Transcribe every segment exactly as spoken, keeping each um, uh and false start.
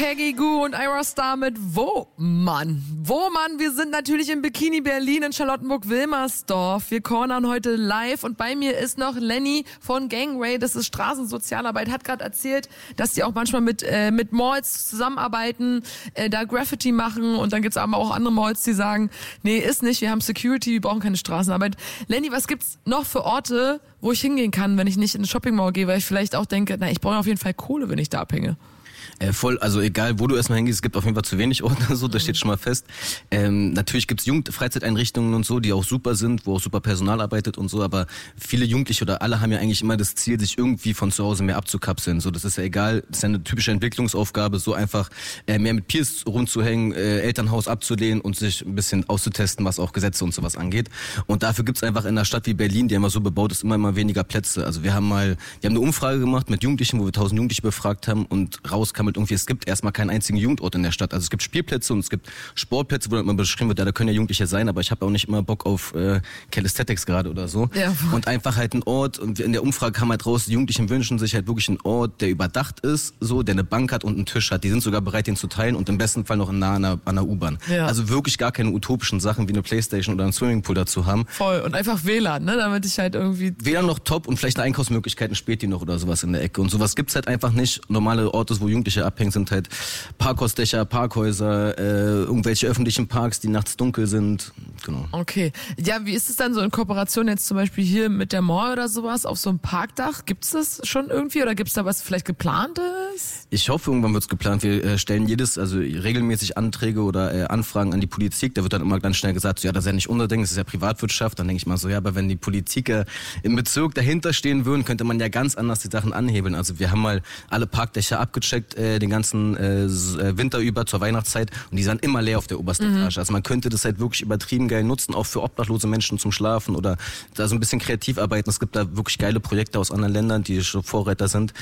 Peggy Gou und Ira Star mit Wo, Mann? Wo, Mann? Wir sind natürlich im Bikini Berlin in Charlottenburg-Wilmersdorf. Wir cornern heute live und bei mir ist noch Lenny von Gangway. Das ist Straßensozialarbeit. Hat gerade erzählt, dass die auch manchmal mit äh, mit Malls zusammenarbeiten, äh, da Graffiti machen und dann gibt's aber auch andere Malls, die sagen, nee, ist nicht, wir haben Security, wir brauchen keine Straßenarbeit. Lenny, was gibt's noch für Orte, wo ich hingehen kann, wenn ich nicht in eine Shopping Mall gehe, weil ich vielleicht auch denke, na, ich brauche auf jeden Fall Kohle, wenn ich da abhänge. Äh, voll, also egal, wo du erstmal hingehst, es gibt auf jeden Fall zu wenig Orte, so, das steht schon mal fest. Ähm, natürlich gibt's Jugendfreizeiteinrichtungen und so, die auch super sind, wo auch super Personal arbeitet und so, aber viele Jugendliche oder alle haben ja eigentlich immer das Ziel, sich irgendwie von zu Hause mehr abzukapseln. So, das ist ja egal, das ist ja eine typische Entwicklungsaufgabe, so einfach äh, mehr mit Peers rumzuhängen, äh, Elternhaus abzulehnen und sich ein bisschen auszutesten, was auch Gesetze und sowas angeht. Und dafür gibt's einfach in einer Stadt wie Berlin, die immer so bebaut ist, immer immer weniger Plätze. Also wir haben mal, wir haben eine Umfrage gemacht mit Jugendlichen, wo wir tausend Jugendliche befragt haben und rauskam halt irgendwie, es gibt erstmal keinen einzigen Jugendort in der Stadt. Also es gibt Spielplätze und es gibt Sportplätze, wo dann immer beschrieben wird, ja, da können ja Jugendliche sein, aber ich habe auch nicht immer Bock auf äh, Calisthenics gerade oder so. Ja. Und einfach halt ein Ort, und in der Umfrage kam halt raus, die Jugendlichen wünschen sich halt wirklich einen Ort, der überdacht ist, so, der eine Bank hat und einen Tisch hat. Die sind sogar bereit, den zu teilen und im besten Fall noch nah an einer, an einer U-Bahn. Ja. Also wirklich gar keine utopischen Sachen wie eine Playstation oder ein Swimmingpool dazu haben. Voll. Und einfach W L A N, ne, damit ich halt irgendwie... W L A N noch top und vielleicht eine Einkaufsmöglichkeit, ein Späti noch oder sowas in der Ecke. Und sowas gibt's halt einfach nicht. Normale Orte, wo Jugendliche abhängen, sind halt Parkhausdächer, Parkhäuser, äh, irgendwelche öffentlichen Parks, die nachts dunkel sind. Genau. Okay. Ja, wie ist es dann so in Kooperation jetzt zum Beispiel hier mit der Mall oder sowas auf so einem Parkdach? Gibt's das schon irgendwie oder gibt's da was vielleicht geplantes? Ich hoffe, irgendwann wird's geplant. Wir äh, stellen jedes, also regelmäßig Anträge oder äh, Anfragen an die Politik. Da wird dann immer ganz schnell gesagt, so, ja, das ist ja nicht unser Ding, das ist ja Privatwirtschaft. Dann denke ich mal so, ja, aber wenn die Politiker im Bezirk dahinter stehen würden, könnte man ja ganz anders die Sachen anhebeln. Also wir haben mal alle Parkdächer abgecheckt, äh, den ganzen äh, Winter über zur Weihnachtszeit und die sind immer leer auf der obersten Etage. Mhm. Also man könnte das halt wirklich übertrieben geil nutzen, auch für obdachlose Menschen zum Schlafen oder da so ein bisschen kreativ arbeiten. Es gibt da wirklich geile Projekte aus anderen Ländern, die schon Vorreiter sind.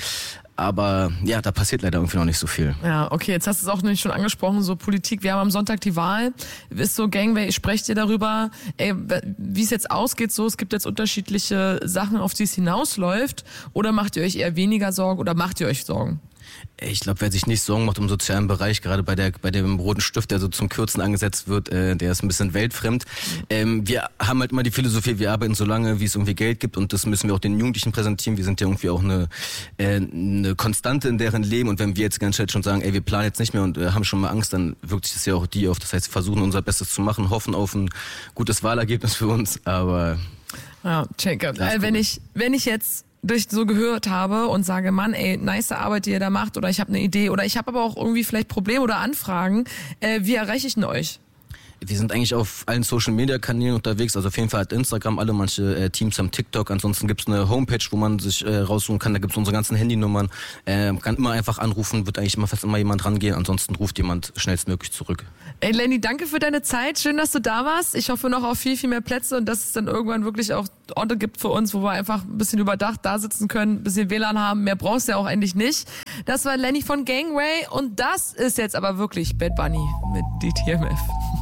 Aber ja, da passiert leider irgendwie noch nicht so viel. Ja, okay, jetzt hast du es auch nämlich schon angesprochen, so Politik. Wir haben am Sonntag die Wahl. Ist so Gangway, sprecht ihr darüber, ey, wie es jetzt ausgeht, so, es gibt jetzt unterschiedliche Sachen, auf die es hinausläuft. Oder macht ihr euch eher weniger Sorgen oder macht ihr euch Sorgen? Ich glaube, wer sich nicht Sorgen macht im sozialen Bereich, gerade bei der bei dem roten Stift, der so zum Kürzen angesetzt wird, äh, der ist ein bisschen weltfremd. Ähm, wir haben halt immer die Philosophie, wir arbeiten so lange, wie es irgendwie Geld gibt und das müssen wir auch den Jugendlichen präsentieren. Wir sind ja irgendwie auch eine, äh, eine Konstante in deren Leben und wenn wir jetzt ganz schnell schon sagen, ey, wir planen jetzt nicht mehr und äh, haben schon mal Angst, dann wirkt sich das ja auch die auf. Das heißt, wir versuchen unser Bestes zu machen, hoffen auf ein gutes Wahlergebnis für uns, aber... Ja, check up. Also, wenn ich, wenn ich jetzt durch so gehört habe und sage, Mann, ey, nice Arbeit, die ihr da macht oder ich habe eine Idee oder ich habe aber auch irgendwie vielleicht Probleme oder Anfragen, äh, wie erreiche ich denn euch? Wir sind eigentlich auf allen Social-Media-Kanälen unterwegs, also auf jeden Fall hat Instagram alle, manche äh, Teams haben TikTok, ansonsten gibt's eine Homepage, wo man sich äh, raussuchen kann, da gibt's unsere ganzen Handynummern, äh, kann immer einfach anrufen, wird eigentlich immer fast immer jemand rangehen, ansonsten ruft jemand schnellstmöglich zurück. Ey Lenny, danke für deine Zeit, schön, dass du da warst, ich hoffe noch auf viel, viel mehr Plätze und dass es dann irgendwann wirklich auch Orte gibt für uns, wo wir einfach ein bisschen überdacht da sitzen können, ein bisschen W L A N haben, mehr brauchst du ja auch eigentlich nicht. Das war Lenny von Gangway und das ist jetzt aber wirklich Bad Bunny mit D T M F.